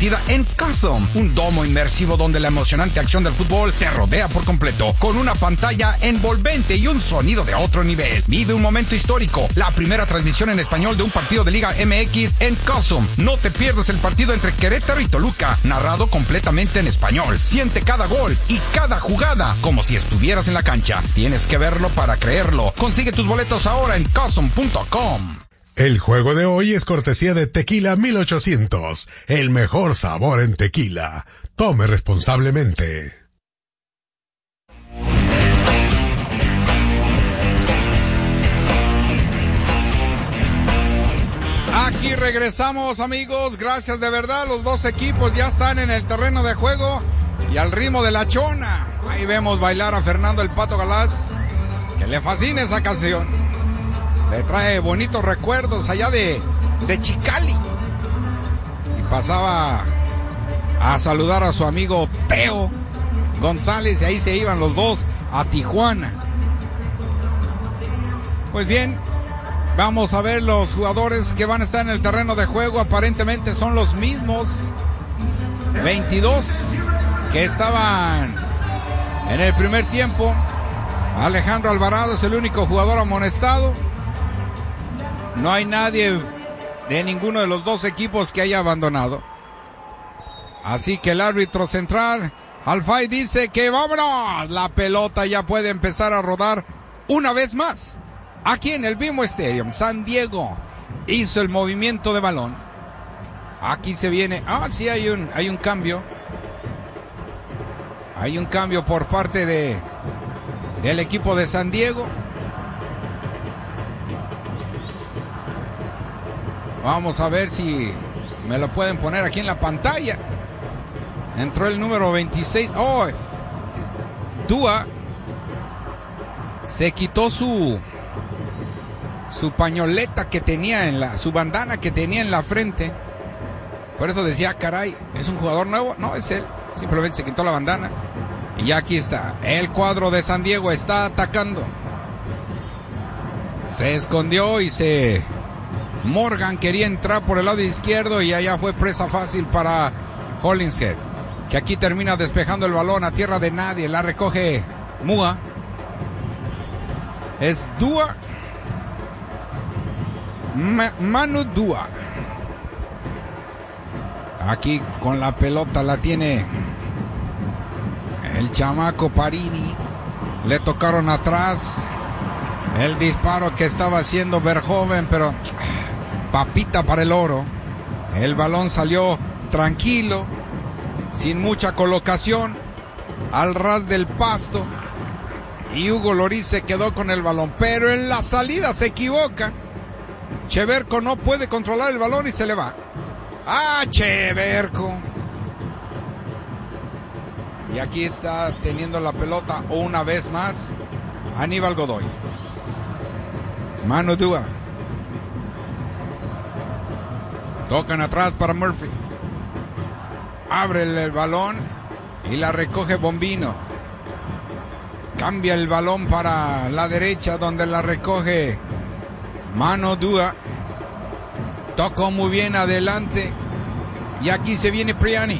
divertida en Custom, un domo inmersivo donde la emocionante acción del fútbol te rodea por completo, con una pantalla envolvente y un sonido de otro nivel. Vive un momento histórico, la primera transmisión en español de un partido de Liga MX en Custom. No te pierdas el partido entre Querétaro y Toluca, narrado completamente en español. Siente cada gol y cada jugada como si estuvieras en la cancha. Tienes que verlo para creerlo. Consigue tus boletos ahora en Custom.com. El juego de hoy es cortesía de Tequila 1800, el mejor sabor en tequila. Tome responsablemente. Aquí regresamos, amigos, gracias de verdad, los dos equipos ya están en el terreno de juego y al ritmo de la chona. Ahí vemos bailar a Fernando el Pato Galaz, que le fascina esa canción. Le trae bonitos recuerdos allá de Chicali. Y pasaba a saludar a su amigo Teo González y ahí se iban los dos a Tijuana. Pues bien, vamos a ver los jugadores que van a estar en el terreno de juego. Aparentemente son los mismos 22 que estaban en el primer tiempo. Alejandro Alvarado es el único jugador amonestado. No hay nadie de ninguno de los dos equipos que haya abandonado. Así que el árbitro central, Alfay, dice que vámonos. La pelota ya puede empezar a rodar una vez más. Aquí en el BMO Stadium, San Diego hizo el movimiento de balón. Aquí se viene. Sí, hay un cambio. Hay un cambio por parte del equipo de San Diego. Vamos a ver si me lo pueden poner aquí en la pantalla. Entró el número 26. Dúa se quitó su pañoleta que tenía su bandana que tenía en la frente. Por eso decía, caray, ¿es un jugador nuevo? No, es él. Simplemente se quitó la bandana. Y ya aquí está. El cuadro de San Diego está atacando. Se escondió y Morgan quería entrar por el lado izquierdo y allá fue presa fácil para Hollingshead, que aquí termina despejando el balón a tierra de nadie. La recoge Mua. Es Dúa. Manu Dúa. Aquí con la pelota la tiene el chamaco Parini. Le tocaron atrás. El disparo que estaba haciendo Verhoeven, pero papita para el oro. El balón salió tranquilo, sin mucha colocación, al ras del pasto. Y Hugo Lloris se quedó con el balón, pero en la salida se equivoca. Cheverko no puede controlar el balón y se le va. Cheverko! Y aquí está teniendo la pelota una vez más Aníbal Godoy. Manu Dúa. Tocan atrás para Murphy. Abre el balón y la recoge Bombino. Cambia el balón para la derecha donde la recoge Manu Dúa. Tocó muy bien adelante. Y aquí se viene Pirani.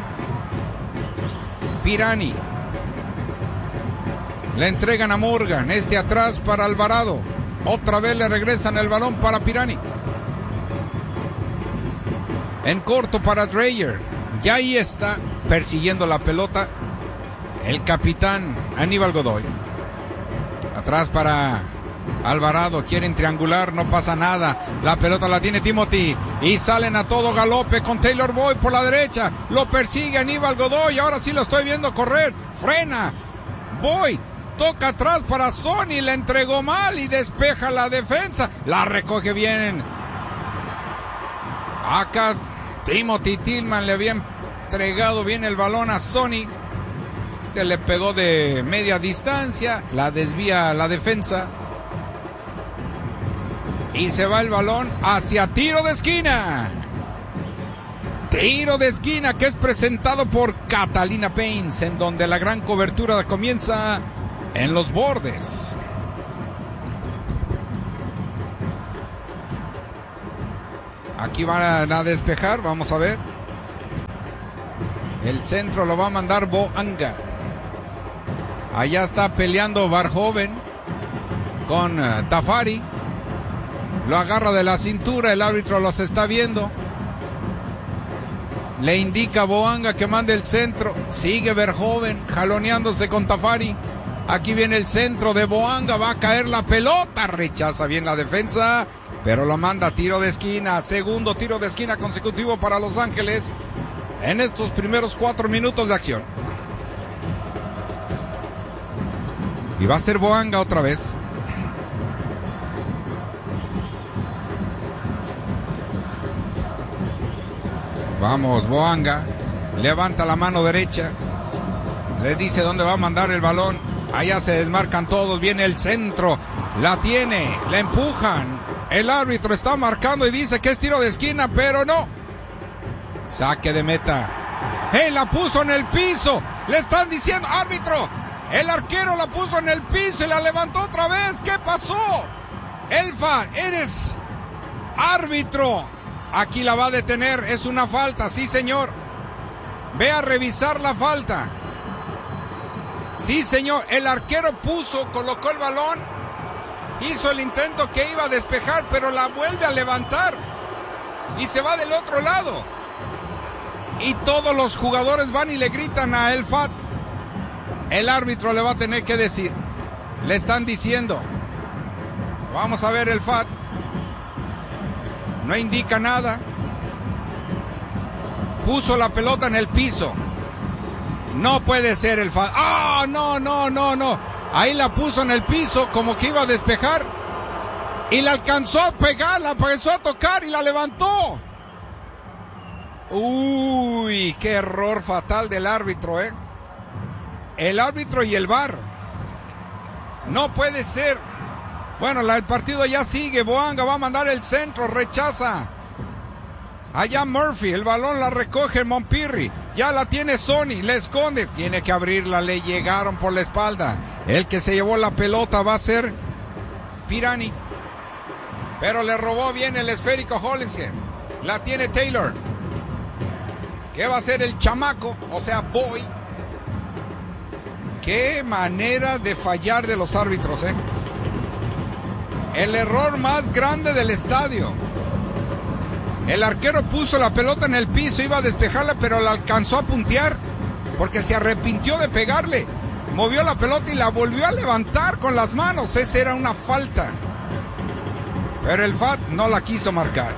Le entregan a Morgan. Atrás para Alvarado. Otra vez le regresan el balón para Pirani. En corto para Dreyer. Ya ahí está persiguiendo la pelota el capitán Aníbal Godoy. Atrás para Alvarado. Quieren triangular, no pasa nada. La pelota la tiene Timothy. Y salen a todo galope con Taylor Boyd por la derecha. Lo persigue Aníbal Godoy. Ahora sí lo estoy viendo correr. Frena. Boyd. Toca atrás para Sony. Le entregó mal y despeja la defensa. La recoge bien. Acá Timothy Tillman le había entregado bien el balón a Sony. Le pegó de media distancia. La desvía la defensa. Y se va el balón hacia tiro de esquina. Tiro de esquina que es presentado por Catalina Paints, en donde la gran cobertura comienza en los bordes. Aquí van a despejar, vamos a ver. El centro lo va a mandar Boanga. Allá está peleando Verhoeven con Tafari. Lo agarra de la cintura, el árbitro los está viendo. Le indica a Boanga que mande el centro. Sigue Verhoeven jaloneándose con Tafari. Aquí viene el centro de Boanga, va a caer la pelota. Rechaza bien la defensa, pero lo manda a tiro de esquina. Segundo tiro de esquina consecutivo para Los Ángeles en estos primeros 4 minutos de acción. Y va a ser Boanga otra vez. Vamos, Boanga. Levanta la mano derecha. Le dice dónde va a mandar el balón. Allá se desmarcan todos. Viene el centro. La tiene. La empujan. El árbitro está marcando y dice que es tiro de esquina, pero no. Saque de meta. ¡Hey! La puso en el piso. Le están diciendo, árbitro. El arquero la puso en el piso y la levantó otra vez. ¿Qué pasó? Elfa, eres árbitro. Aquí la va a detener. Es una falta. Sí, señor. Ve a revisar la falta. Sí, señor. El arquero colocó el balón. Hizo el intento que iba a despejar, pero la vuelve a levantar. Y se va del otro lado. Y todos los jugadores van y le gritan a El Fat. El árbitro le va a tener que decir. Le están diciendo. Vamos a ver El Fat. No indica nada. Puso la pelota en el piso. No puede ser El Fat. ¡Ah! No. Ahí la puso en el piso como que iba a despejar. Y la alcanzó a pegar, la alcanzó a tocar y la levantó. Uy, qué error fatal del árbitro, ¿eh? El árbitro y el VAR. No puede ser. Bueno, el partido ya sigue. Boanga va a mandar el centro, rechaza. Allá Murphy, el balón la recoge Montpirri. Ya la tiene Sony, le esconde. Tiene que abrirla, le llegaron por la espalda. El que se llevó la pelota va a ser Pirani. Pero le robó bien el esférico Hollingshead. La tiene Taylor. ¿Qué va a hacer el chamaco? O sea, Boy. Qué manera de fallar de los árbitros, ¿eh? El error más grande del estadio. El arquero puso la pelota en el piso, iba a despejarla, pero la alcanzó a puntear porque se arrepintió de pegarle. Movió la pelota y la volvió a levantar con las manos. Esa era una falta. Pero el FAT no la quiso marcar.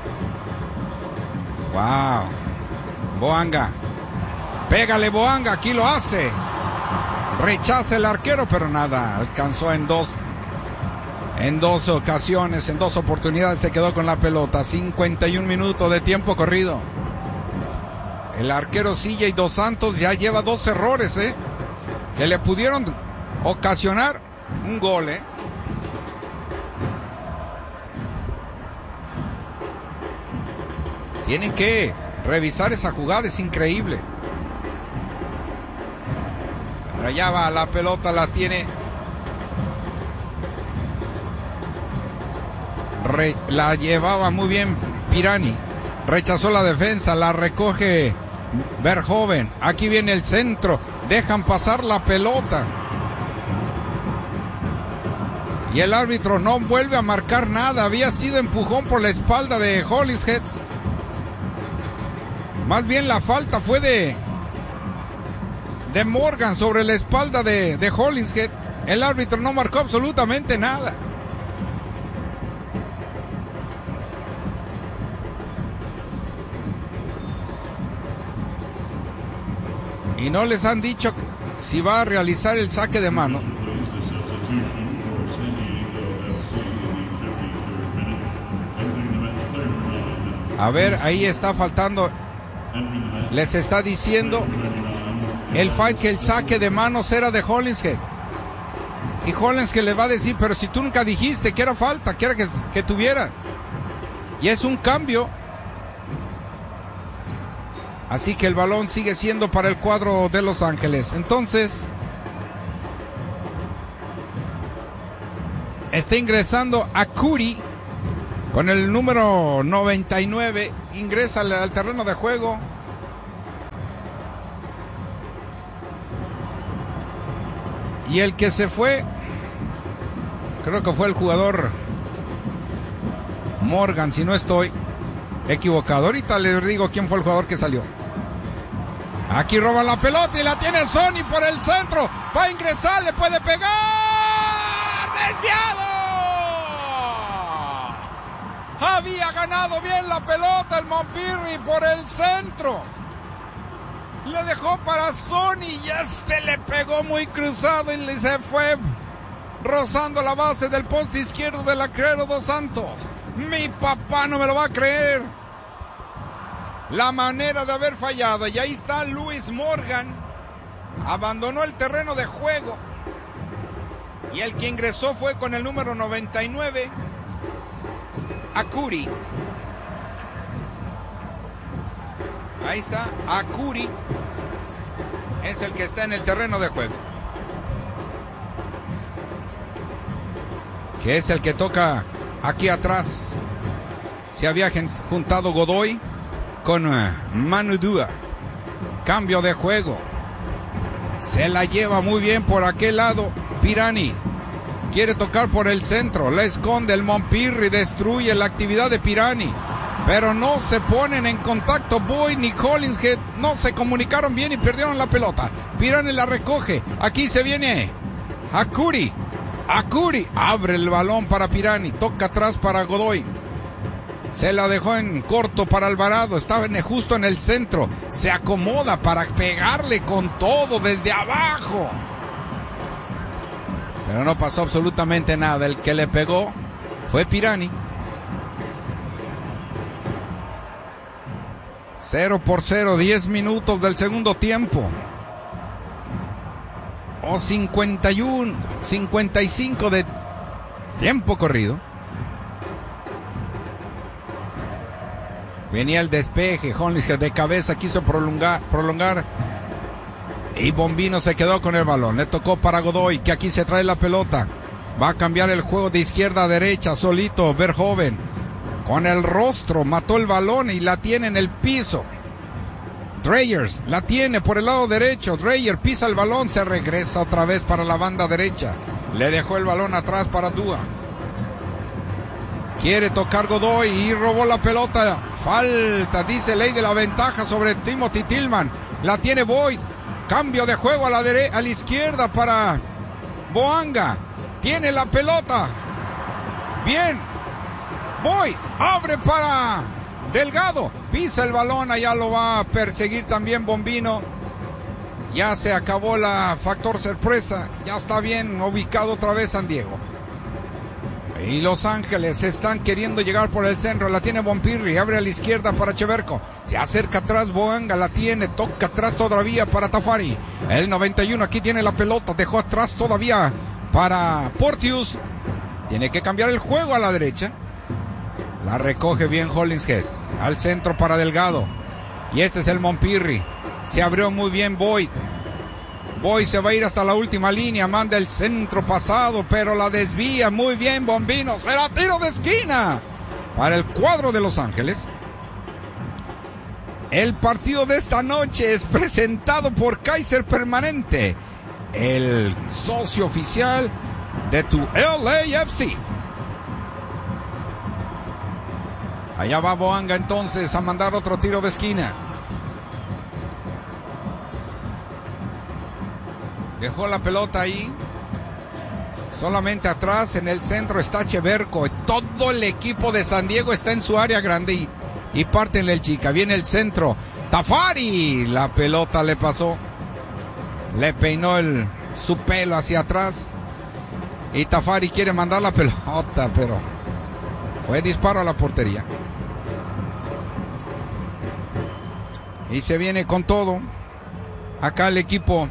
Wow. Boanga. Pégale, Boanga, aquí lo hace. Rechaza el arquero, pero nada. Alcanzó en dos ocasiones, en 2 oportunidades se quedó con la pelota. 51 minutos de tiempo corrido. El arquero CJ Dos Santos ya lleva 2 errores, que le pudieron ocasionar un gol, Tienen que revisar esa jugada, es increíble. Ahora ya va, la pelota la tiene. La llevaba muy bien Pirani. Rechazó la defensa, la recoge Verhoeven. Aquí viene el centro. Dejan pasar la pelota. Y el árbitro no vuelve a marcar nada. Había sido empujón por la espalda de Hollingshead. Más bien la falta fue de Morgan sobre la espalda de Hollingshead. El árbitro no marcó absolutamente nada. Y no les han dicho si va a realizar el saque de mano. A ver, ahí está faltando. Les está diciendo el fight que el saque de manos era de Hollingshead. Y Hollingshead le va a decir, pero si tú nunca dijiste que era falta, que era que tuviera. Y es un cambio. Así que el balón sigue siendo para el cuadro de Los Ángeles. Entonces, está ingresando a Curry con el número 99. Ingresa al terreno de juego. Y el que se fue, creo que fue el jugador Morgan, si no estoy equivocado. Ahorita les digo quién fue el jugador que salió. Aquí roba la pelota y la tiene Sony por el centro. Va a ingresar, le puede pegar. ¡Desviado! Había ganado bien la pelota el Montpirri por el centro. Le dejó para Sony y le pegó muy cruzado y se fue rozando la base del poste izquierdo del arquero Dos Santos. Mi papá no me lo va a creer. La manera de haber fallado. Y ahí está Luis Morgan. Abandonó el terreno de juego. Y el que ingresó fue con el número 99, Akuri. Ahí está, Akuri. Es el que está en el terreno de juego. Que es el que toca aquí atrás. Se había juntado Godoy con Manu Dua. Cambio de juego. Se la lleva muy bien por aquel lado Pirani. Quiere tocar por el centro. La esconde el Montpirri. Destruye la actividad de Pirani. Pero no se ponen en contacto Boyd ni Collins, que no se comunicaron bien y perdieron la pelota. Pirani la recoge. Aquí se viene Akuri. Akuri abre el balón para Pirani. Toca atrás para Godoy. Se la dejó en corto para Alvarado. Estaba justo en el centro. Se acomoda para pegarle con todo desde abajo. Pero no pasó absolutamente nada. El que le pegó fue Pirani. 0-0, 10 minutos del segundo tiempo. O 51, 55 de tiempo corrido. Venía el despeje, Hollinger de cabeza quiso prolongar. Y Bombino se quedó con el balón. Le tocó para Godoy, que aquí se trae la pelota. Va a cambiar el juego de izquierda a derecha, solito, Verhoeven. Con el rostro, mató el balón y la tiene en el piso. Dreyers la tiene por el lado derecho. Dreyer pisa el balón, se regresa otra vez para la banda derecha. Le dejó el balón atrás para Dua. Quiere tocar Godoy y robó la pelota. Falta, dice ley de la ventaja sobre Timothy Tillman. La tiene Boyd. Cambio de juego a la izquierda para Boanga. Tiene la pelota. Bien. Boyd abre para Delgado. Pisa el balón, allá lo va a perseguir también Bombino. Ya se acabó la factor sorpresa. Ya está bien ubicado otra vez San Diego. Y Los Ángeles están queriendo llegar por el centro. La tiene Montpirri. Abre a la izquierda para Cheverco. Se acerca atrás Boanga. La tiene. Toca atrás todavía para Tafari. El 91 aquí tiene la pelota. Dejó atrás todavía para Porteous. Tiene que cambiar el juego a la derecha. La recoge bien Hollingshead. Al centro para Delgado. Y este es el Montpirri. Se abrió muy bien Boyd. Boyd se va a ir hasta la última línea. Manda el centro pasado, pero la desvía muy bien Bombino. Será tiro de esquina para el cuadro de Los Ángeles. El partido de esta noche es presentado por Kaiser Permanente, el socio oficial de tu LAFC. Allá va Boanga entonces a mandar otro tiro de esquina. Dejó la pelota ahí. Solamente atrás en el centro está Cheverco. Todo el equipo de San Diego está en su área grande y parten el chica. Viene el centro. Tafari. La pelota le pasó. Le peinó su pelo hacia atrás. Y Tafari quiere mandar la pelota, pero fue disparo a la portería. Y se viene con todo. Acá el equipo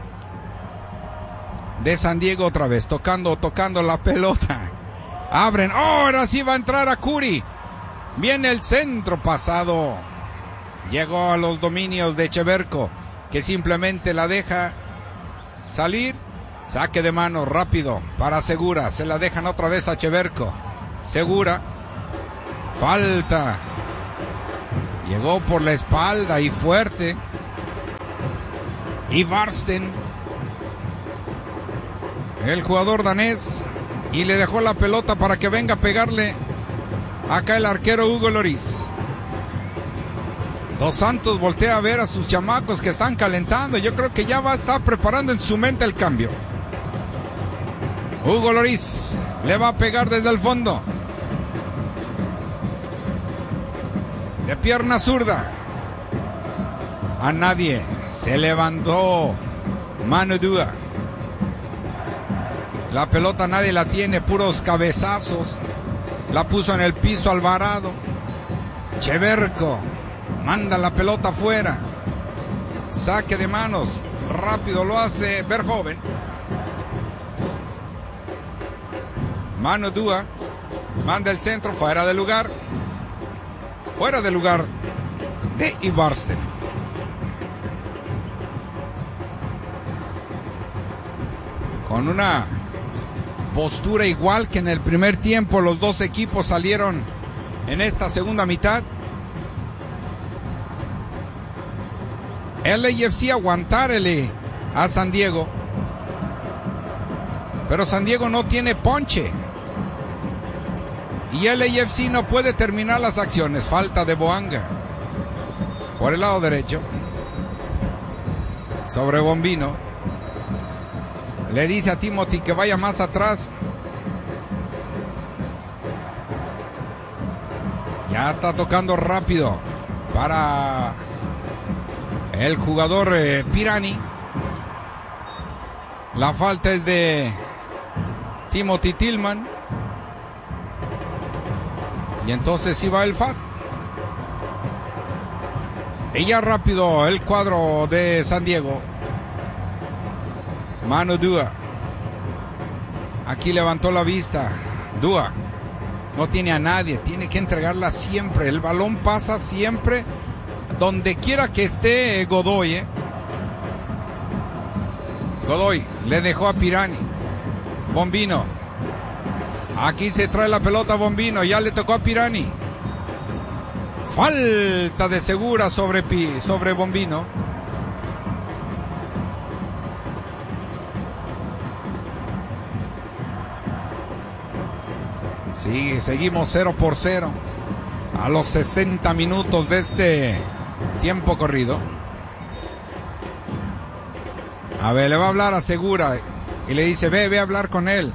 de San Diego otra vez, tocando la pelota. Abren, ahora sí va a entrar Akuri. Viene el centro pasado. Llegó a los dominios de Cheverco, que simplemente la deja salir. Saque de mano rápido para Segura. Se la dejan otra vez a Cheverco. Segura. Falta. Llegó por la espalda y fuerte. Y Barsten. el jugador danés, y le dejó la pelota para que venga a pegarle acá el arquero Hugo Lloris. Dos Santos voltea a ver a sus chamacos que están calentando. Yo creo que ya va a estar preparando en su mente el cambio. Hugo Lloris le va a pegar desde el fondo. De pierna zurda. A nadie. Se levantó Manu Dua. La pelota nadie la tiene, puros cabezazos. La puso en el piso Alvarado. Cheverko manda la pelota afuera. Saque de manos. Rápido lo hace Verhoeven. Manu Dua manda el centro fuera de lugar. Fuera de lugar de Ibarsten. Con una postura igual que en el primer tiempo, los dos equipos salieron en esta segunda mitad. LAFC aguantarle a San Diego, pero San Diego no tiene ponche y LAFC no puede terminar las acciones. Falta de Boanga por el lado derecho sobre Bombino. Le dice a Timothy que vaya más atrás. Ya está tocando rápido para el jugador Pirani. La falta es de Timothy Tillman. Y entonces sí va el FAT. Y ya rápido el cuadro de San Diego. Manu Dua. Aquí levantó la vista. Dua no tiene a nadie. Tiene que entregarla siempre. El balón pasa siempre donde quiera que esté Godoy. Godoy le dejó a Pirani. Bombino. Aquí se trae la pelota Bombino. Ya le tocó a Pirani. Falta de Segura sobre Bombino. Sí, seguimos 0-0 a los 60 minutos de este tiempo corrido. A ver, le va a hablar a Segura y le dice, ve a hablar con él.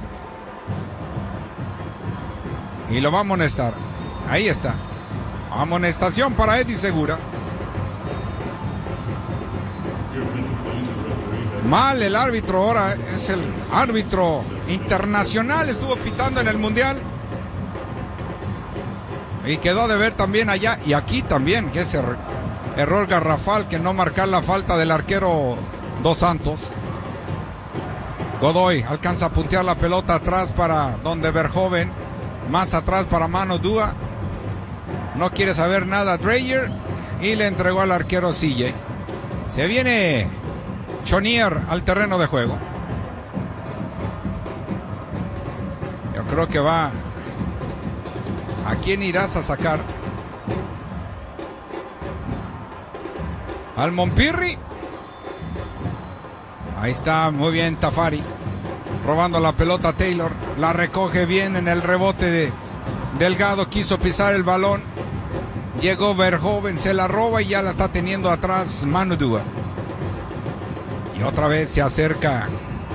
Y lo va a amonestar. Ahí está. Amonestación para Eddie Segura. Mal el árbitro ahora, es el árbitro internacional, estuvo pitando en el Mundial. Y quedó de ver también allá y aquí también, que es error garrafal que no marcar la falta del arquero Dos Santos. Godoy alcanza a puntear la pelota atrás para donde Verhoeven, más atrás para Manu Dua. No quiere saber nada Dreyer y le entregó al arquero CJ. Se viene Chonier al terreno de juego. Yo creo que va. ¿A quién irás a sacar? ¿Al Monpirri? Ahí está, muy bien Tafari. Robando la pelota Taylor. La recoge bien en el rebote de Delgado. Quiso pisar el balón. Llegó Verhoeven, se la roba y ya la está teniendo atrás Manu Dua. Y otra vez se acerca.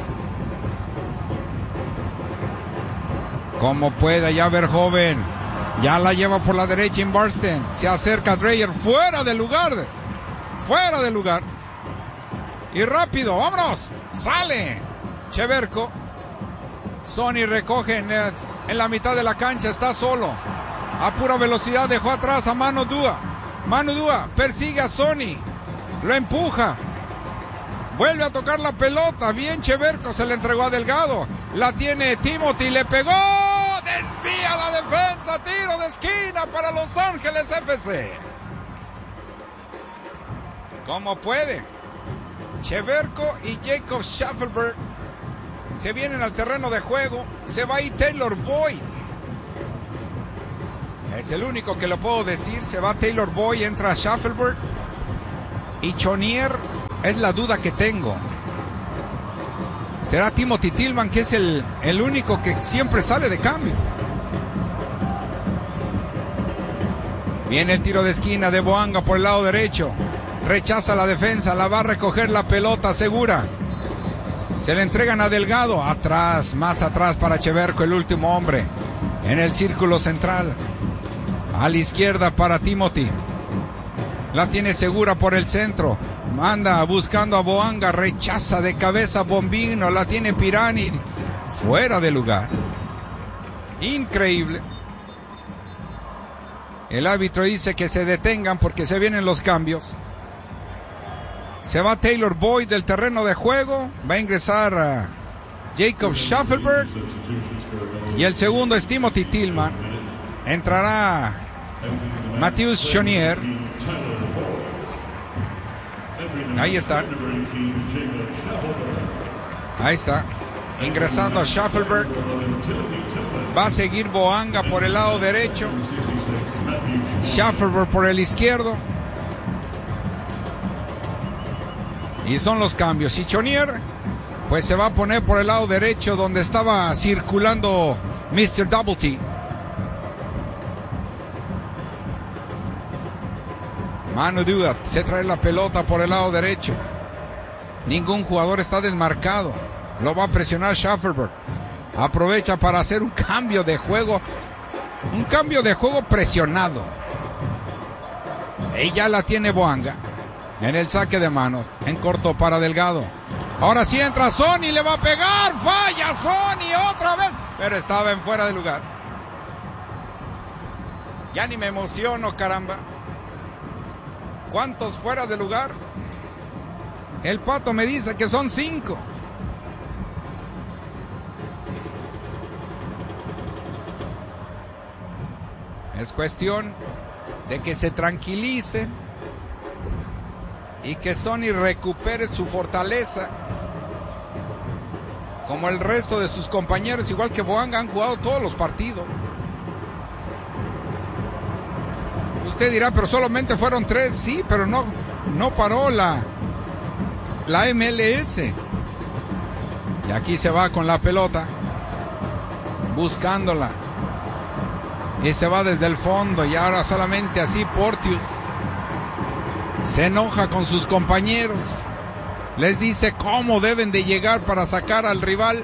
Como pueda ya Verhoeven. Ya la lleva por la derecha en Barsten. Se acerca Dreyer. Fuera de lugar. Fuera de lugar. Y rápido. ¡Vámonos! ¡Sale! Cheverko. Sony recoge en la mitad de la cancha. Está solo. A pura velocidad dejó atrás a Manu Dua. Manu Dua persigue a Sony. Lo empuja. Vuelve a tocar la pelota. Bien Cheverko. Se le entregó a Delgado. La tiene Timothy. Le pegó. Desvía la defensa, tiro de esquina para Los Ángeles FC. Como puede. Cheverko y Jacob Schaffelberg se vienen al terreno de juego. Se va ahí Taylor Boyd. Es el único que lo puedo decir. Se va Taylor Boyd, entra Schaffelberg. Y Chonier es la duda que tengo. Será Timothy Tillman, que es el único que siempre sale de cambio. Viene el tiro de esquina de Boanga por el lado derecho. Rechaza la defensa, la va a recoger la pelota segura. Se le entregan a Delgado. Atrás, más atrás para Cheverco, el último hombre. En el círculo central. A la izquierda para Timothy. La tiene segura por el centro. Manda buscando a Boanga. Rechaza de cabeza Bombino. La tiene Pirani. Fuera de lugar. Increíble. El árbitro dice que se detengan porque se vienen los cambios. Se va Taylor Boyd del terreno de juego. Va a ingresar a Jacob Schaffelberg. Y el segundo es Timothy Tillman. Entrará Matheus Chonier. Ahí está. Ahí está. Ingresando a Schaffelberg. Va a seguir Boanga por el lado derecho. Schaffelberg por el izquierdo. Y son los cambios. Y Chonier pues se va a poner por el lado derecho donde estaba circulando Mr. Double T. Manu Dua se trae la pelota por el lado derecho. Ningún jugador está desmarcado. Lo va a presionar Schaffelberg. Aprovecha para hacer un cambio de juego. Un cambio de juego presionado. Y ya la tiene Boanga. En el saque de mano. En corto para Delgado. Ahora sí entra Sony. Le va a pegar. Falla Sony otra vez. Pero estaba en fuera de lugar. Ya ni me emociono, caramba. ¿Cuántos fuera de lugar? El Pato me dice que son 5. Es cuestión de que se tranquilice y que Sony recupere su fortaleza. Como el resto de sus compañeros, igual que Boanga, han jugado todos los partidos. Usted dirá, pero solamente fueron 3. Sí, pero no paró la MLS. Y aquí se va con la pelota, buscándola. Y se va desde el fondo. Y ahora solamente así Porteous se enoja con sus compañeros. Les dice cómo deben de llegar para sacar al rival.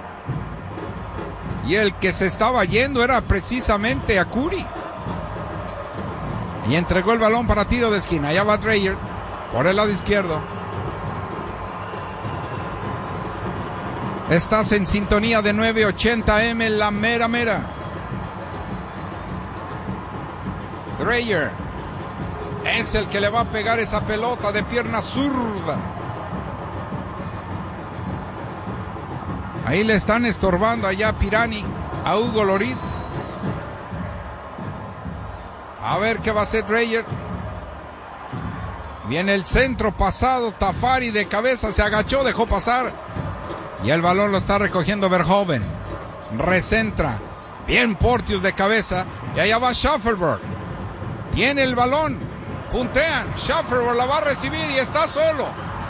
Y el que se estaba yendo era precisamente Akuri. Y entregó el balón para tiro de esquina. Allá va Dreyer por el lado izquierdo. Estás en sintonía de 980M, la mera mera. Dreyer es el que le va a pegar esa pelota de pierna zurda. Ahí le están estorbando allá a Pirani, a Hugo Lloris. A ver qué va a hacer Dreyer. Viene el centro pasado, Tafari de cabeza, se agachó, dejó pasar. Y el balón lo está recogiendo Verhoeven. Recentra. Bien Porteous de cabeza. Y allá va Schaffelberg. Tiene el balón. Puntean. Schaffelberg la va a recibir y está solo.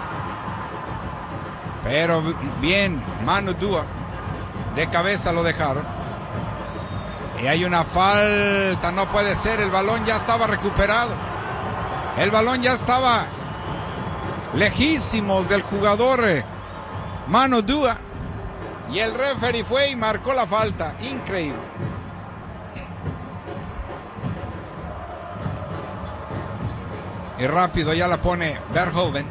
Pero bien, Manu Dua. De cabeza lo dejaron. Y hay una falta. No puede ser. El balón ya estaba recuperado. El balón ya estaba lejísimos del jugador Manu Dua. Y el referee fue y marcó la falta. Increíble. Y rápido ya la pone Verhoeven.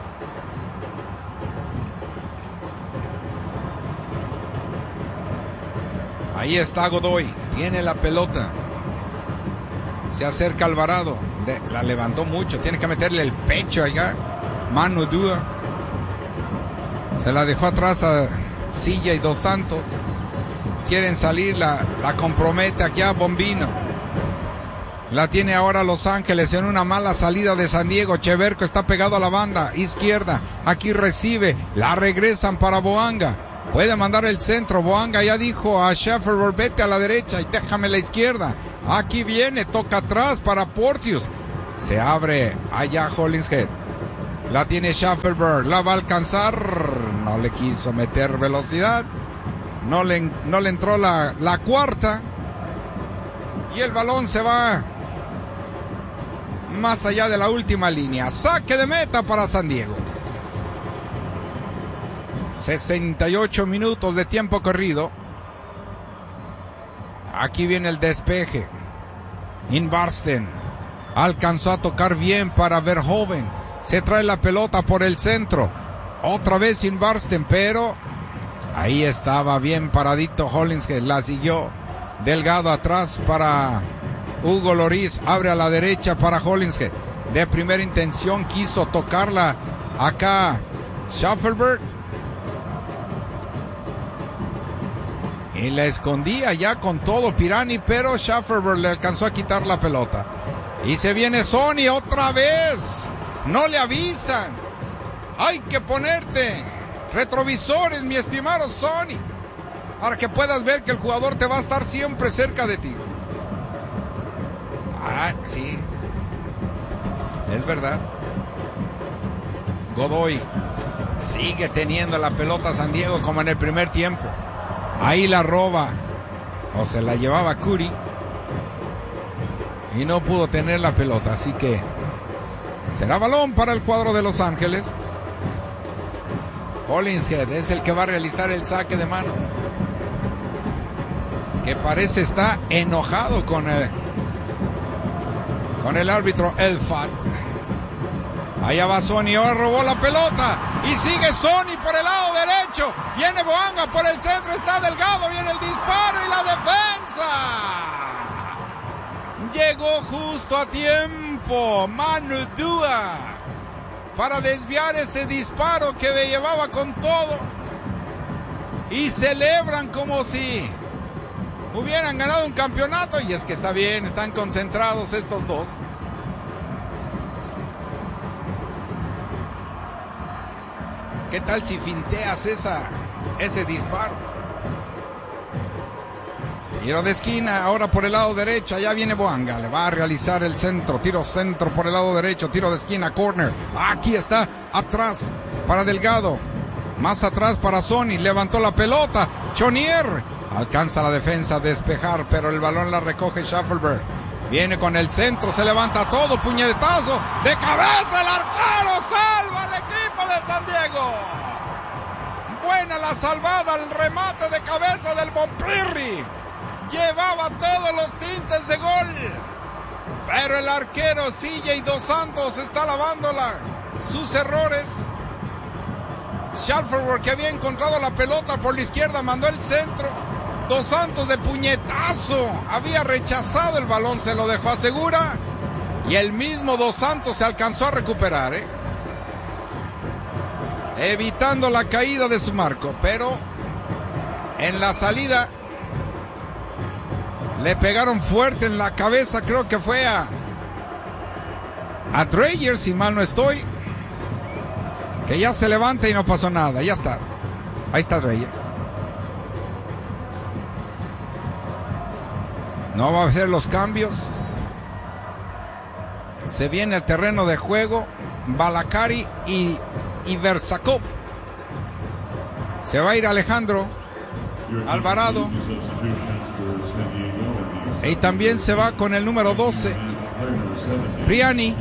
Ahí está Godoy. Tiene la pelota. Se acerca Alvarado. La levantó mucho. Tiene que meterle el pecho allá. Manu Dua. Se la dejó atrás a Silla y Dos Santos. Quieren salir. La compromete aquí a Bombino. La tiene ahora Los Ángeles en una mala salida de San Diego. Cheverco está pegado a la banda izquierda. Aquí recibe. La regresan para Boanga. Puede mandar el centro. Boanga ya dijo a Schaffelberg, vete a la derecha y déjame la izquierda. Aquí viene, toca atrás para Porteous. Se abre allá Hollingshead. La tiene Schaffelberg, la va a alcanzar. No le quiso meter velocidad. No le entró la cuarta. Y el balón se va más allá de la última línea. Saque de meta para San Diego. 68 minutos de tiempo corrido. Aquí viene el despeje. Invarsten alcanzó a tocar bien para Verhoeven. Se trae la pelota por el centro. Otra vez Invarsten, pero ahí estaba bien paradito Hollingshead. La siguió Delgado atrás para Hugo Lloris. Abre a la derecha para Hollingshead. De primera intención quiso tocarla acá Schaffelberg. Y la escondía ya con todo Pirani, pero Schaffelberg le alcanzó a quitar la pelota. Y se viene Sony otra vez. No le avisan. Hay que ponerte retrovisores, mi estimado Sony, para que puedas ver que el jugador te va a estar siempre cerca de ti. Ah, sí. Es verdad. Godoy sigue teniendo la pelota San Diego como en el primer tiempo. Ahí la roba, o se la llevaba Curry, y no pudo tener la pelota, así que será balón para el cuadro de Los Ángeles. Hollingshead es el que va a realizar el saque de manos, que parece está enojado con el árbitro Elfat. Allá va Sony, ahora robó la pelota y sigue Sony por el lado derecho. Viene Boanga por el centro, está Delgado, viene el disparo y la defensa. Llegó justo a tiempo Manu Dua para desviar ese disparo que le llevaba con todo. Y celebran como si hubieran ganado un campeonato. Y es que está bien, están concentrados estos dos. ¿Qué tal si finteas ese disparo? Tiro de esquina, ahora por el lado derecho, allá viene Boanga, le va a realizar el centro, tiro centro por el lado derecho, tiro de esquina, corner, aquí está, atrás para Delgado, más atrás para Sony, levantó la pelota, Chonier, alcanza la defensa a despejar, pero el balón la recoge Schaffelberg, viene con el centro, se levanta todo, puñetazo, de cabeza el arquero, salva al equipo de San Diego. Buena la salvada, el remate de cabeza del Bonpirri. Llevaba todos los tintes de gol. Pero el arquero CJ Dos Santos está lavando sus errores. Schaffelberg, que había encontrado la pelota por la izquierda, mandó el centro. Dos Santos de puñetazo había rechazado el balón, se lo dejó a Segura. Y el mismo Dos Santos se alcanzó a recuperar, evitando la caída de su marco. Pero en la salida le pegaron fuerte en la cabeza, creo que fue a Dreyer, si mal no estoy, que ya se levanta y no pasó nada, ya está. Ahí está Dreyer. No va a hacer los cambios. Se viene el terreno de juego Balakari y Versakov. Se va a ir Alejandro Alvarado. Y también se va con el número 12 Priani.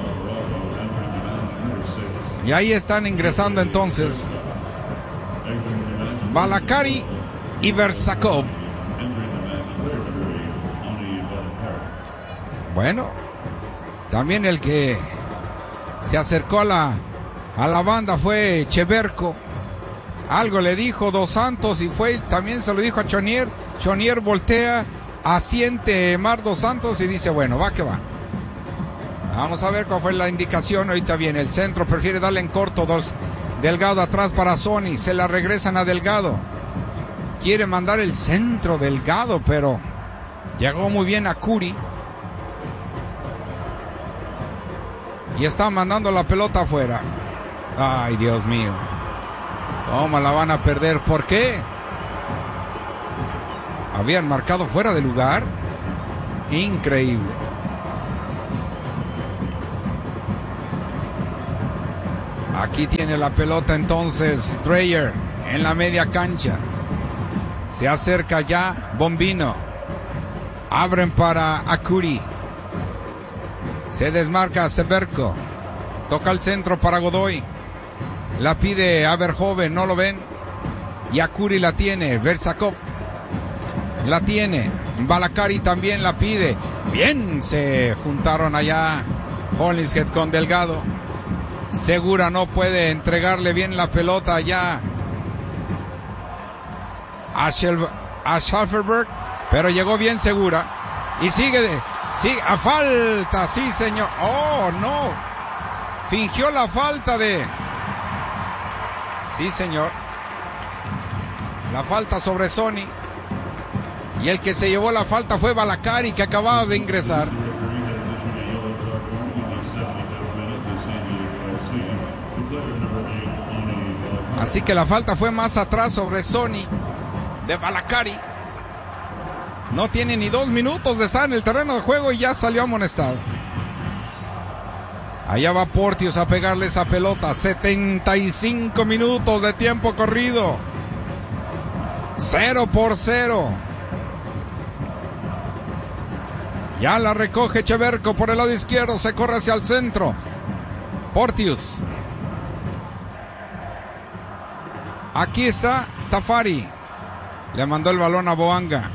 Y ahí están ingresando entonces Balakari y Versakov. Bueno, también el que se acercó a la banda fue Cheverko. Algo le dijo Dos Santos y también se lo dijo a Chonier. Chonier voltea, asiente Mar Dos Santos y dice, bueno, va que va. Vamos a ver cuál fue la indicación. Ahorita viene el centro, prefiere darle en corto. Delgado atrás para Sony, se la regresan a Delgado. Quiere mandar el centro Delgado, pero llegó muy bien a Curry. Y está mandando la pelota afuera. Ay, Dios mío. ¿Cómo la van a perder? ¿Por qué? Habían marcado fuera de lugar. Increíble. Aquí tiene la pelota entonces Dreyer en la media cancha. Se acerca ya Bombino. Abren para Akuri. Se desmarca Severko. Toca el centro para Godoy. La pide a Verhoeven, no lo ven. Y Akuri la tiene. Versakov la tiene. Balakari también la pide. Bien, se juntaron allá Hollingshead con Delgado. Segura no puede entregarle bien la pelota allá a Schafferberg, pero llegó bien Segura y sigue a falta, sí señor. Oh no, fingió la falta sí señor, la falta sobre Sony, y el que se llevó la falta fue Balakari, que acababa de ingresar. Así que la falta fue más atrás sobre Sony de Balakari. No tiene ni 2 minutos de estar en el terreno de juego y ya salió amonestado. Allá va Porteous a pegarle esa pelota. 75 minutos de tiempo corrido. 0-0. Ya la recoge Cheverko por el lado izquierdo. Se corre hacia el centro. Porteous. Aquí está Tafari. Le mandó el balón a Boanga.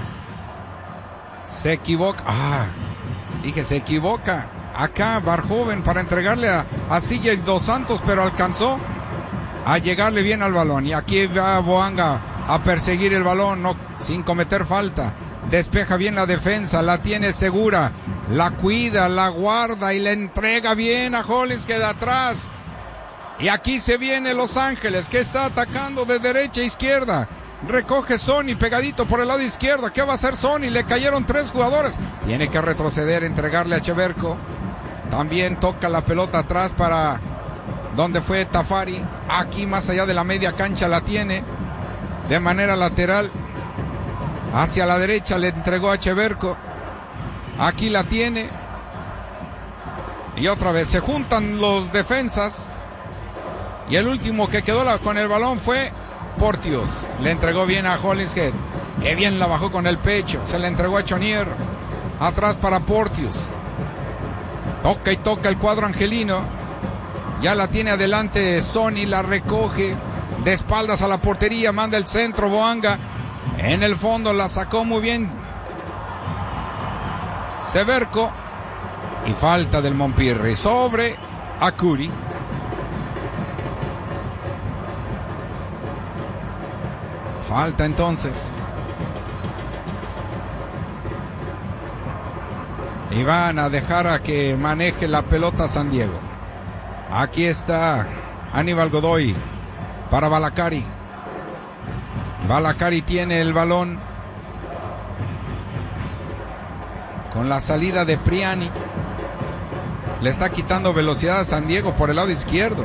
Se equivoca. Se equivoca. Acá Verhoeven para entregarle a CJ Dos Santos, pero alcanzó a llegarle bien al balón. Y aquí va Boanga a perseguir el balón, no, sin cometer falta. Despeja bien la defensa, la tiene Segura. La cuida, la guarda y le entrega bien a Hollins, que de atrás. Y aquí se viene Los Ángeles, que está atacando de derecha a izquierda. Recoge Sony pegadito por el lado izquierdo. ¿Qué va a hacer Sony? Le cayeron 3 jugadores. Tiene que retroceder, entregarle a Cheverko. También toca la pelota atrás para donde fue Tafari. Aquí más allá de la media cancha la tiene. De manera lateral. Hacia la derecha le entregó a Cheverko. Aquí la tiene. Y otra vez se juntan los defensas. Y el último que quedó con el balón fue Porteous. Le entregó bien a Hollingshead. Que bien la bajó con el pecho. Se le entregó a Chonier. Atrás para Porteous. Toca y toca el cuadro angelino. Ya la tiene adelante Sony. La recoge. De espaldas a la portería. Manda el centro Boanga. En el fondo la sacó muy bien Severko. Y falta del Montpirri sobre Akuri. Falta entonces. Y van a dejar a que maneje la pelota San Diego. Aquí está Aníbal Godoy para Balakari. Balakari tiene el balón. Con la salida de Priani. Le está quitando velocidad a San Diego por el lado izquierdo.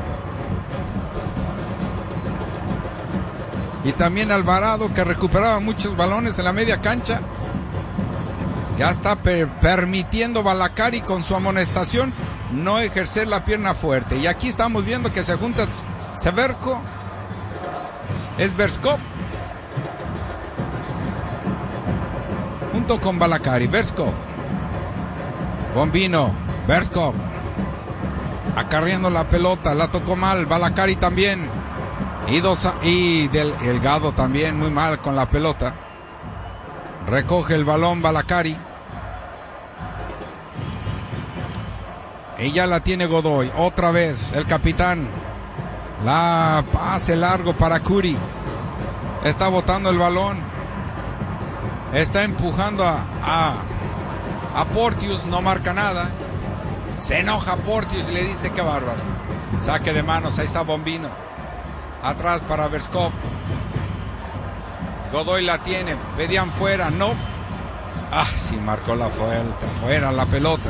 Y también Alvarado, que recuperaba muchos balones en la media cancha. Ya está permitiendo Balakari con su amonestación no ejercer la pierna fuerte. Y aquí estamos viendo que se junta Severko. Es Verskov. Junto con Balakari. Verskov. Bombino. Verskov. Acarreando la pelota. La tocó mal. Balakari también. Y Delgado también muy mal con la pelota. Recoge el balón Balakari. Y ya la tiene Godoy. Otra vez el capitán. La pase largo para Akuri. Está botando el balón. Está empujando a Porteous. No marca nada. Se enoja Porteous y le dice: qué bárbaro. Saque de manos. Ahí está Bombino. Atrás para Verskov. Godoy la tiene. Pedían fuera. No. Sí marcó la falta. Fuera la pelota.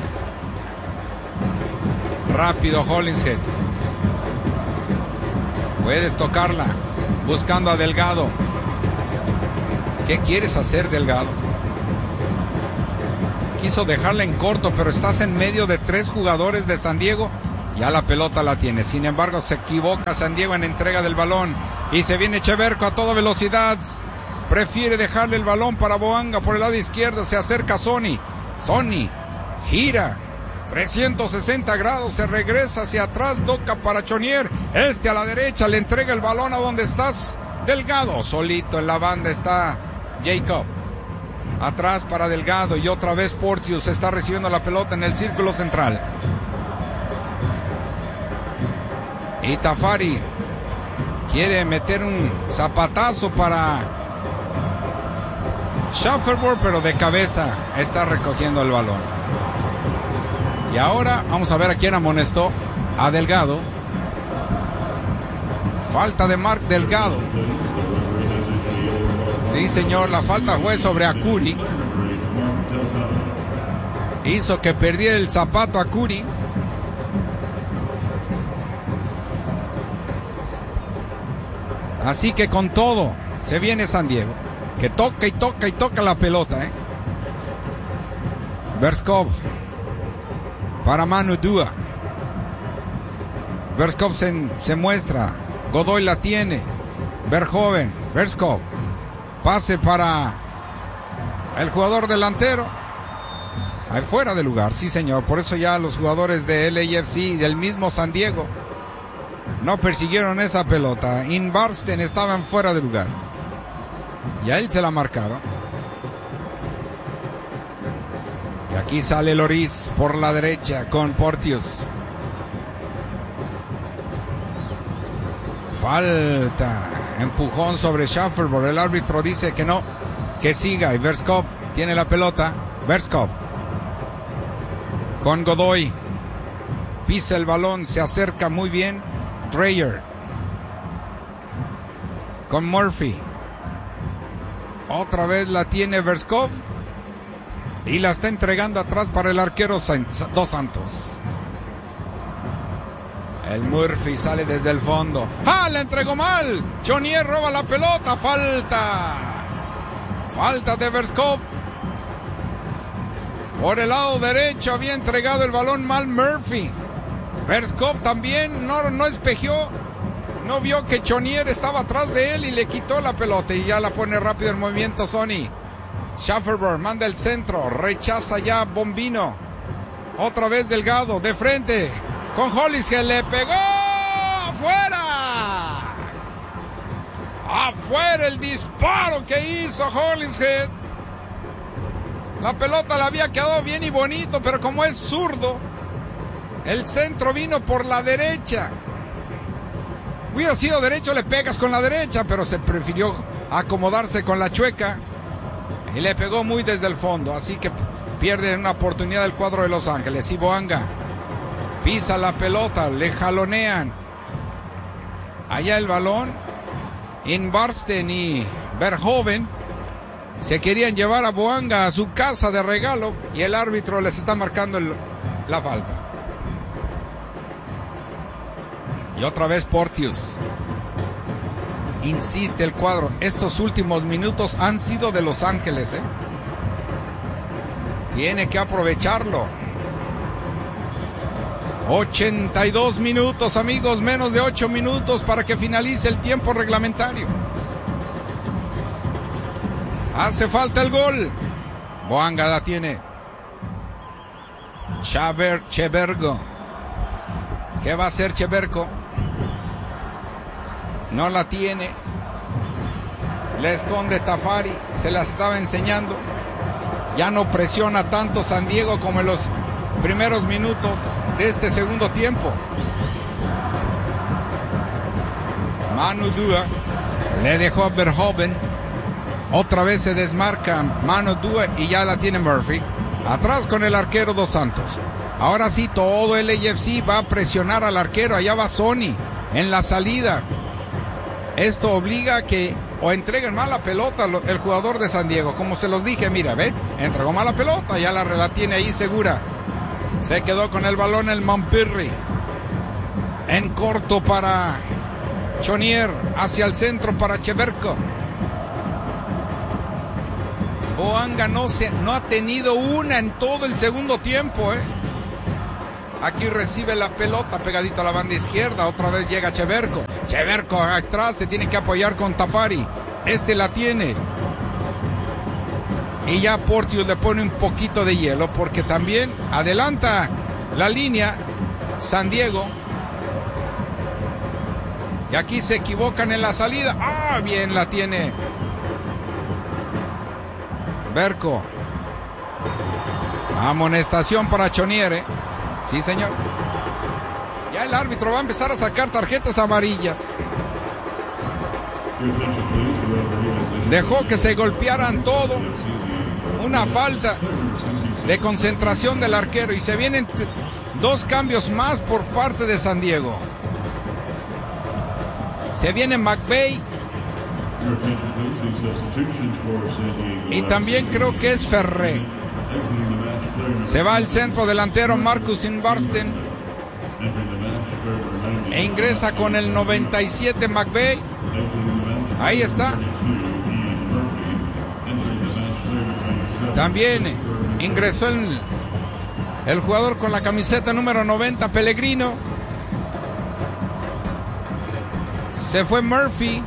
Rápido Hollingshead. Puedes tocarla. Buscando a Delgado. ¿Qué quieres hacer, Delgado? Quiso dejarla en corto, pero estás en medio de 3 jugadores de San Diego Ya la pelota la tiene. Sin embargo, se equivoca San Diego en entrega del balón. Y se viene Cheverko a toda velocidad. Prefiere dejarle el balón para Boanga por el lado izquierdo. Se acerca Sony. Sony gira 360 grados. Se regresa hacia atrás. Toca para Chonier. A la derecha. Le entrega el balón a donde estás. Delgado. Solito en la banda está Jacob. Atrás para Delgado. Y otra vez Porteous está recibiendo la pelota en el círculo central. Y Tafari quiere meter un zapatazo para Shuffleboard, pero de cabeza está recogiendo el balón. Y ahora vamos a ver a quién amonestó. A Delgado. Falta de Mark Delgado. Sí, señor, la falta fue sobre Akuri. Hizo que perdiera el zapato Akuri. Así que con todo se viene San Diego, que toca y toca y toca la pelota. Verskov para Manu Dua. Verskov se muestra. Godoy la tiene. Verhoeven. Verskov. Pase para el jugador delantero. Ahí fuera de lugar, sí señor. Por eso ya los jugadores de LAFC y del mismo San Diego no persiguieron esa pelota. Inbarsten estaban fuera de lugar. Y a él se la marcaron. Y aquí sale Loris por la derecha con Porteous. Falta. Empujón sobre Shuffleboard. El árbitro dice que no, que siga. Y Verskov tiene la pelota. Verskov con Godoy. Pisa el balón, se acerca muy bien. Dreyer con Murphy. Otra vez la tiene Verskov y la está entregando atrás para el arquero Dos Santos. El Murphy sale desde el fondo. ¡Ah! La entregó mal. Chonier roba la pelota. Falta de Verskov. Por el lado derecho había entregado el balón mal Murphy. Verskov también no espejeó, no vio que Chonier estaba atrás de él y le quitó la pelota y ya la pone rápido en movimiento Sony. Shuffleboard manda el centro, rechaza ya Bombino. Otra vez Delgado, de frente, con Hollingshead, le pegó, ¡afuera! ¡Afuera el disparo que hizo Hollingshead! La pelota le había quedado bien y bonito, pero como es zurdo, el centro vino por la derecha. Hubiera sido derecho, le pegas con la derecha, pero se prefirió acomodarse con la chueca y le pegó muy desde el fondo. Así que pierde una oportunidad el cuadro de Los Ángeles. Y Boanga pisa la pelota, le jalonean. Allá el balón. Inbarsten y Verhoeven se querían llevar a Boanga a su casa de regalo y el árbitro les está marcando la falta. Y otra vez Porteous. Insiste el cuadro. Estos últimos minutos han sido de Los Ángeles. Tiene que aprovecharlo. 82 minutos, amigos. Menos de 8 minutos para que finalice el tiempo reglamentario. Hace falta el gol. Boanga la tiene. Cheverko. ¿Qué va a hacer Cheverko? No la tiene. Le esconde Tafari. Se la estaba enseñando. Ya no presiona tanto San Diego como en los primeros minutos de este segundo tiempo. Manu Dua le dejó a Verhoeven. Otra vez se desmarca Manu Dua y ya la tiene Murphy. Atrás con el arquero Dos Santos. Ahora sí, todo el LAFC va a presionar al arquero. Allá va Sony en la salida. Esto obliga a que o entreguen mal la pelota el jugador de San Diego. Como se los dije, mira, ven, entregó mal la pelota, ya la tiene ahí segura. Se quedó con el balón el Montpirri. En corto para Chonier, hacia el centro para Cheverko. Boanga no ha tenido una en todo el segundo tiempo. Aquí recibe la pelota pegadito a la banda izquierda. Otra vez llega Cheverko. Cheverko atrás, se tiene que apoyar con Tafari. La tiene. Y ya Porteous le pone un poquito de hielo porque también adelanta la línea San Diego. Y aquí se equivocan en la salida. ¡Ah! Bien la tiene Berco. Amonestación para Choniere. Sí, señor. Ya el árbitro va a empezar a sacar tarjetas amarillas. Dejó que se golpearan todo. Una falta de concentración del arquero. Y se vienen 2 cambios más por parte de San Diego. Se viene McVeigh. Y también creo que es Ferré. Se va al centro delantero Marcus Invarsten. E ingresa con el 97 McVeigh. Ahí está. También ingresó el jugador con la camiseta número 90, Pellegrino. Se fue Murphy.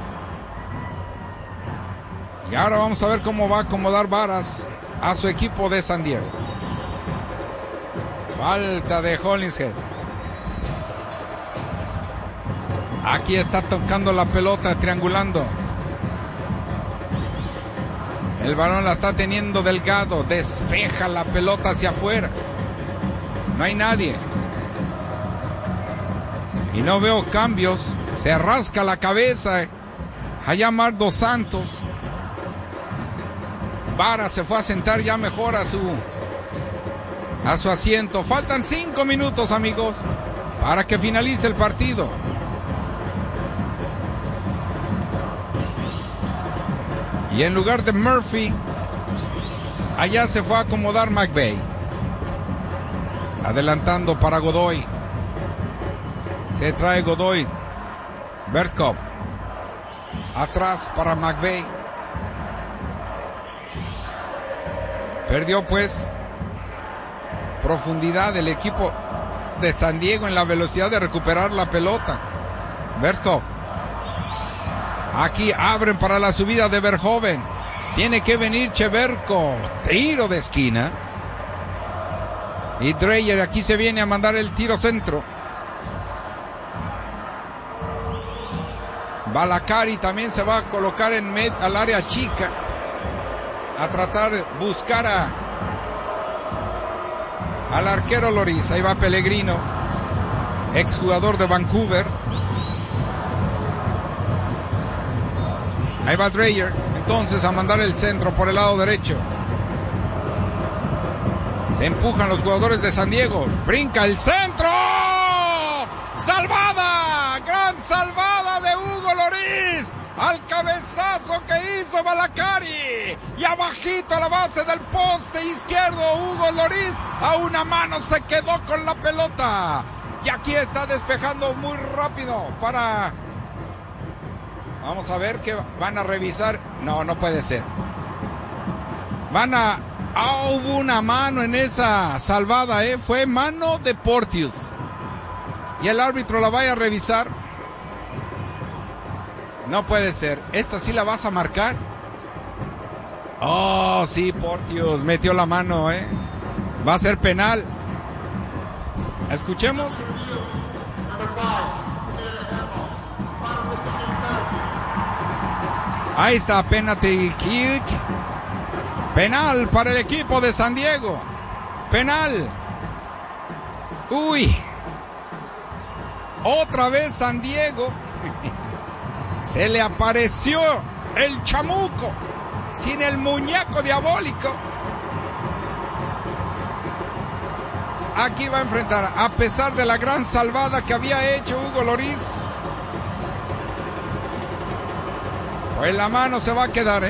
Y ahora vamos a ver cómo va a acomodar Varas a su equipo de San Diego. Falta de Hollingshead. Aquí está tocando la pelota, triangulando. El balón la está teniendo Delgado. Despeja la pelota hacia afuera. No hay nadie. Y no veo cambios. Se rasca la cabeza allá Marc Dos Santos. Vara se fue a sentar ya mejor a su asiento. Faltan 5 minutos, amigos, para que finalice el partido. Y en lugar de Murphy, allá se fue a acomodar McVeigh. Adelantando para Godoy. Se trae Godoy. Berskov. Atrás para McVeigh. Perdió pues profundidad el equipo de San Diego en la velocidad de recuperar la pelota. Berskov. Aquí abren para la subida de Verhoeven. Tiene que venir Cheverko. Tiro de esquina. Y Dreyer aquí se viene a mandar el tiro centro. Balakari también se va a colocar al área chica. A tratar de buscar al arquero Loris. Ahí va Pellegrino, exjugador de Vancouver. Ahí va Dreyer, entonces a mandar el centro por el lado derecho. Se empujan los jugadores de San Diego. Brinca el centro. ¡Salvada! ¡Gran salvada de Hugo Loris! Al cabezazo que hizo Balakari. Y abajito a la base del poste izquierdo, Hugo Loris a una mano se quedó con la pelota. Y aquí está despejando muy rápido para... Vamos a ver que van a revisar. No, no puede ser. Hubo una mano en esa salvada, Fue mano de Porteous. Y el árbitro la vaya a revisar. No puede ser. ¿Esta sí la vas a marcar? Oh, sí, Porteous metió la mano, Va a ser penal. Escuchemos. Ahí está, penalty kick. Penal para el equipo de San Diego. Penal. Uy. Otra vez San Diego. Se le apareció el chamuco. Sin el muñeco diabólico. Aquí va a enfrentar, a pesar de la gran salvada que había hecho Hugo Loris. Pues la mano se va a quedar,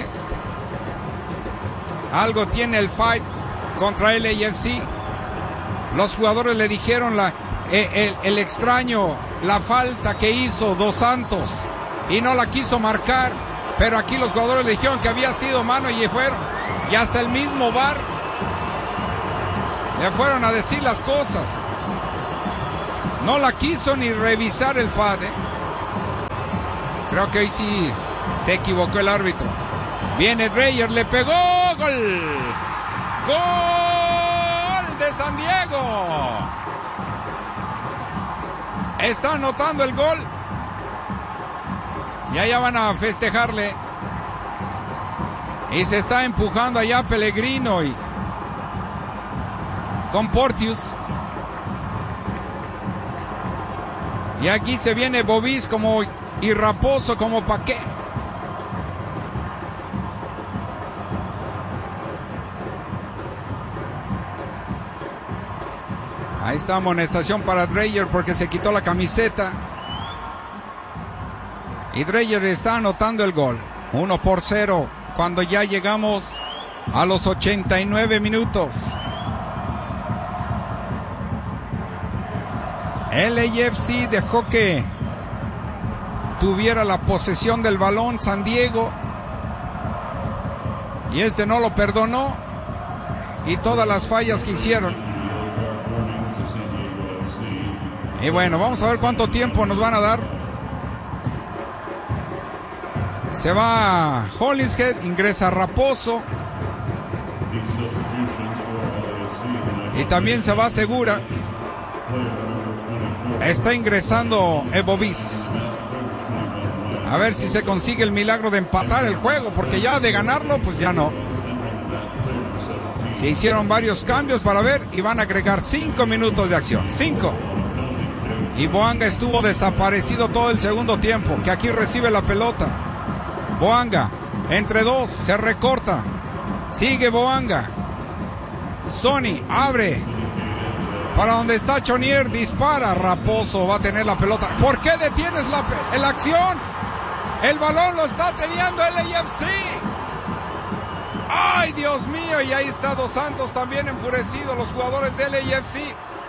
Algo tiene el fight contra el LAFC. Los jugadores le dijeron el extraño, la falta que hizo Dos Santos y no la quiso marcar, pero aquí los jugadores le dijeron que había sido mano y fueron. Y hasta el mismo VAR le fueron a decir las cosas. No la quiso ni revisar el FAD. Creo que hoy sí se equivocó el árbitro. Viene Dreyer, le pegó. ¡Gol! ¡Gol de San Diego! Está anotando el gol. Y allá van a festejarle. Y se está empujando allá Pellegrino y con Porteous. Y aquí se viene Bobis como y Raposo como Paqué. Ahí está amonestación para Dreyer porque se quitó la camiseta. Y Dreyer está anotando el gol. 1-0 cuando ya llegamos a los 89 minutos. LAFC dejó que tuviera la posesión del balón San Diego. Y no lo perdonó. Y todas las fallas que hicieron. Y bueno, vamos a ver cuánto tiempo nos van a dar. Se va Hollingshead, ingresa Raposo. Y también se va Segura. Está ingresando Bobis. A ver si se consigue el milagro de empatar el juego, porque ya de ganarlo, pues ya no. Se hicieron varios cambios para ver y van a agregar 5 minutos de acción. 5. Y Boanga estuvo desaparecido todo el segundo tiempo, que aquí recibe la pelota. Boanga, entre dos, se recorta. Sigue Boanga. Sony, abre. Para donde está Chonier, dispara. Raposo va a tener la pelota. ¿Por qué detienes la acción? El balón lo está teniendo el LAFC. ¡Ay, Dios mío! Y ahí está Dos Santos también enfurecido, los jugadores del LAFC.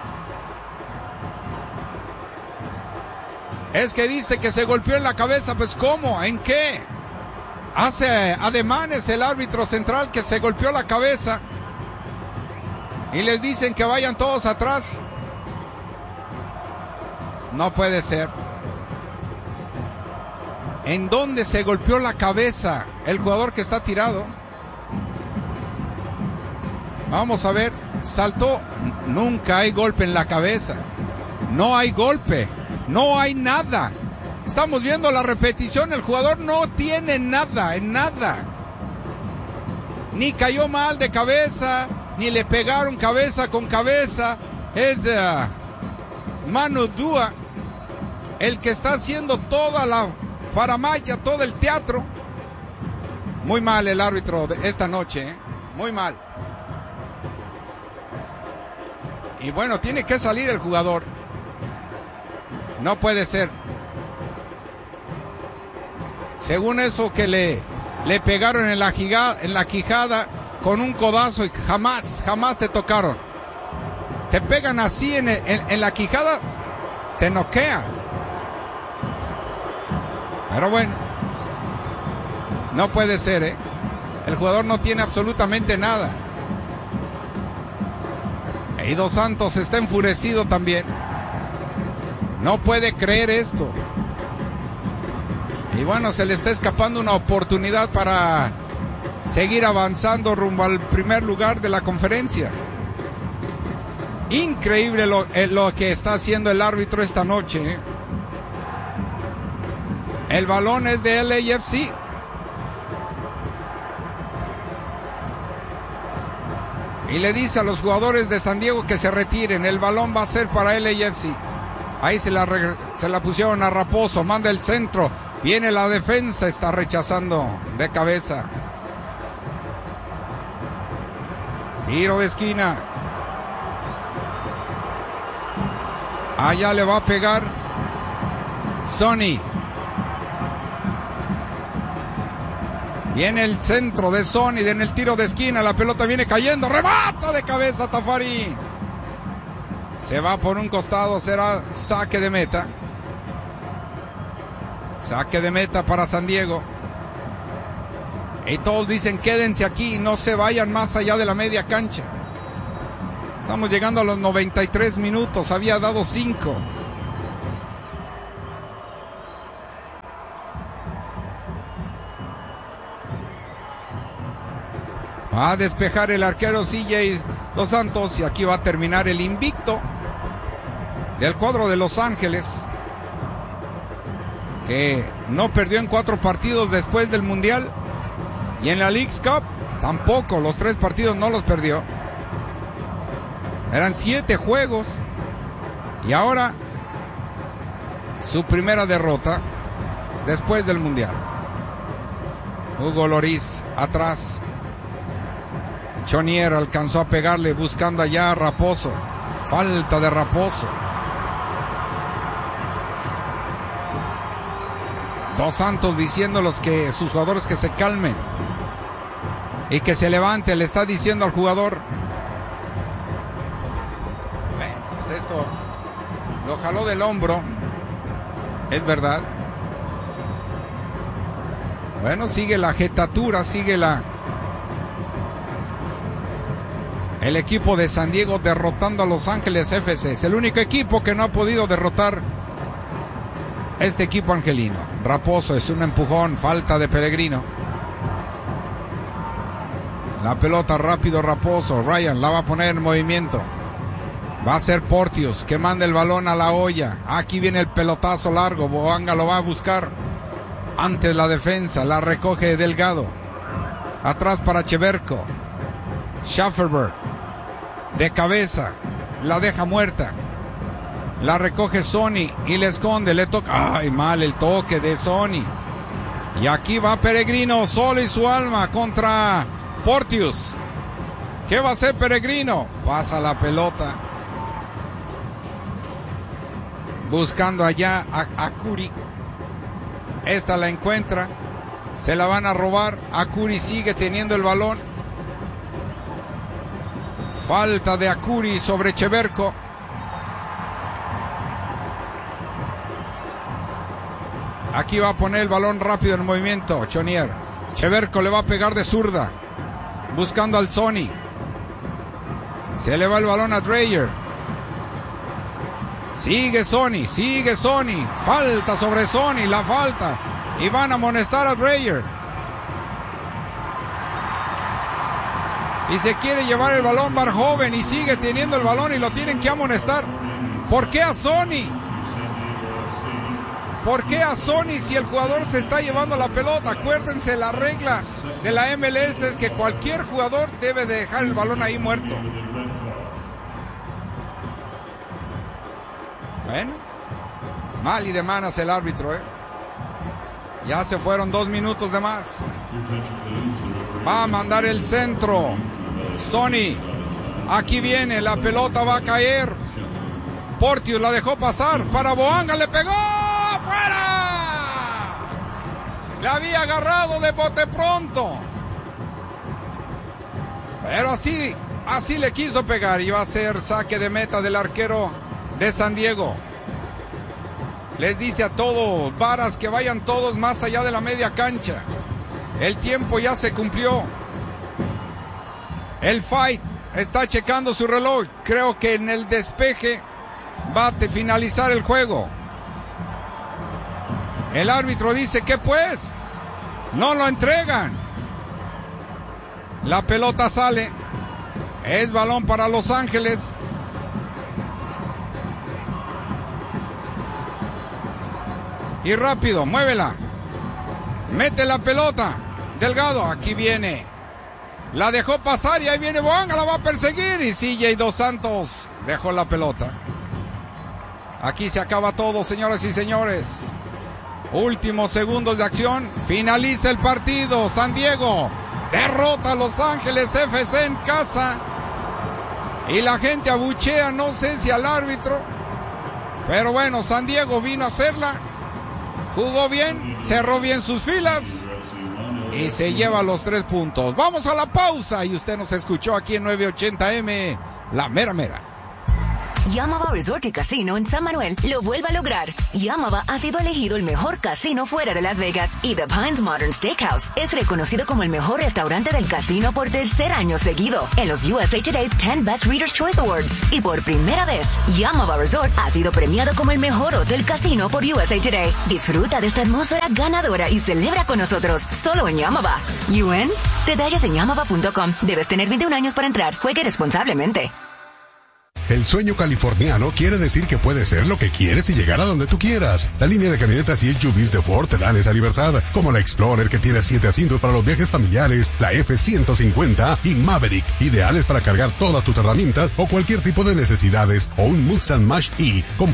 Es que dice que se golpeó en la cabeza. Pues ¿cómo? ¿En qué? Hace ademanes el árbitro central que se golpeó la cabeza. Y les dicen que vayan todos atrás. No puede ser. ¿En dónde se golpeó la cabeza el jugador que está tirado? Vamos a ver. Saltó. Nunca hay golpe en la cabeza. No hay golpe. No hay nada. Estamos viendo la repetición. El jugador no tiene nada, en nada. Ni cayó mal de cabeza, ni le pegaron cabeza con cabeza. Es Manu Dua el que está haciendo toda la faramaya, todo el teatro. Muy mal el árbitro de esta noche, ¿eh? Muy mal. Y bueno, tiene que salir el jugador. No puede ser. Según eso que le pegaron en la quijada con un codazo y jamás te tocaron. Te pegan así en la quijada, te noquea. Pero bueno, no puede ser, ¿eh? El jugador no tiene absolutamente nada. Y Dos Santos está enfurecido también. No puede creer esto. Y bueno, se le está escapando una oportunidad para seguir avanzando rumbo al primer lugar de la conferencia. Increíble lo que está haciendo el árbitro esta noche, ¿eh? El balón es de LAFC. Y le dice a los jugadores de San Diego que se retiren. El balón va a ser para LAFC. Ahí se la pusieron a Raposo. Manda el centro. Viene la defensa. Está rechazando de cabeza. Tiro de esquina. Allá le va a pegar Sony. Viene el centro de Sony en el tiro de esquina. La pelota viene cayendo. Remata de cabeza Tafari. Se va por un costado. Será saque de meta. Saque de meta para San Diego. Y todos dicen quédense aquí. No se vayan más allá de la media cancha. Estamos llegando a los 93 minutos. Había dado 5. Va a despejar el arquero CJ Dos Santos y aquí va a terminar el invicto del cuadro de Los Ángeles, que no perdió en 4 partidos después del Mundial, y en la Leagues Cup tampoco, los 3 partidos no los perdió. Eran 7 juegos y ahora su primera derrota después del Mundial. Hugo Lloris atrás. Chonier alcanzó a pegarle buscando allá a Raposo. Falta de Raposo. Dos Santos diciendo sus jugadores que se calmen y que se levante. Le está diciendo al jugador. Bueno, pues esto lo jaló del hombro. Es verdad. Bueno, sigue la jetatura, sigue el equipo de San Diego derrotando a Los Ángeles FC. Es el único equipo que no ha podido derrotar este equipo angelino. Raposo, es un empujón, falta de Pellegrino. La pelota rápido Raposo. Ryan la va a poner en movimiento. Va a ser Porteous que manda el balón a la olla. Aquí viene el pelotazo largo. Boanga lo va a buscar. Antes la defensa, la recoge Delgado. Atrás para Cheverko. Schafferberg. De cabeza. La deja muerta. La recoge Sony y le esconde. Le toca. Ay, mal el toque de Sony. Y aquí va Pellegrino solo y su alma contra Porteous. ¿Qué va a hacer Pellegrino? Pasa la pelota. Buscando allá a Curi. Esta la encuentra. Se la van a robar. Acuri sigue teniendo el balón. Falta de Acuri sobre Cheverko. Aquí va a poner el balón rápido en movimiento. Chonier. Cheverko le va a pegar de zurda. Buscando al Sony. Se le va el balón a Dreyer. Sigue Sony. Falta sobre Sony. La falta. Y van a amonestar a Dreyer. Y se quiere llevar el balón Barjoven. Y sigue teniendo el balón y lo tienen que amonestar. ¿Por qué a Sony? ¿Por qué a Sony si el jugador se está llevando la pelota? Acuérdense, la regla de la MLS es que cualquier jugador debe de dejar el balón ahí muerto. Bueno, mal y de manas el árbitro, Ya se fueron 2 minutos de más. Va a mandar el centro. Sony. Aquí viene, la pelota va a caer. Porteous la dejó pasar para Boanga, le pegó. ¡Fuera! Le había agarrado de bote pronto. Pero así le quiso pegar. Y va a ser saque de meta del arquero de San Diego. Les dice a todos, varas, que vayan todos más allá de la media cancha. El tiempo ya se cumplió. El fight está checando su reloj. Creo que en el despeje va a finalizar el juego. El árbitro dice que pues no lo entregan. La pelota sale. Es balón para Los Ángeles. Y rápido, muévela. Mete la pelota. Delgado, aquí viene. La dejó pasar y ahí viene Boanga, la va a perseguir. Y CJ Dos Santos dejó la pelota. Aquí se acaba todo, señoras y señores. Últimos segundos de acción. Finaliza el partido. San Diego derrota a Los Ángeles FC en casa. Y la gente abuchea, no sé si al árbitro. Pero bueno, San Diego vino a hacerla. Jugó bien, cerró bien sus filas y se lleva los 3 puntos. Vamos a la pausa y usted nos escuchó aquí en 980M, La Mera Mera. Yamava Resort y Casino en San Manuel lo vuelve a lograr. Yamava ha sido elegido el mejor casino fuera de Las Vegas y The Pines Modern Steakhouse es reconocido como el mejor restaurante del casino por tercer año seguido en los USA Today's 10 Best Readers' Choice Awards. Y por primera vez, Yamava Resort ha sido premiado como el mejor hotel casino por USA Today. Disfruta de esta atmósfera ganadora y celebra con nosotros solo en Yamava. ¿UN? Detalles en yamava.com. Debes tener 21 años para entrar. Juegue responsablemente. El sueño californiano quiere decir que puedes ser lo que quieres y llegar a donde tú quieras. La línea de camionetas y SUVs de Ford te dan esa libertad, como la Explorer que tiene 7 asientos para los viajes familiares, la F-150 y Maverick, ideales para cargar todas tus herramientas o cualquier tipo de necesidades, o un Mustang Mach-E con